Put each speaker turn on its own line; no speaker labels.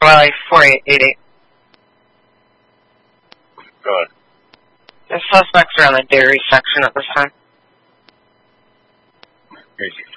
Raleigh 4888.
Go ahead.
The suspects are in the dairy section at this time.
Crazy.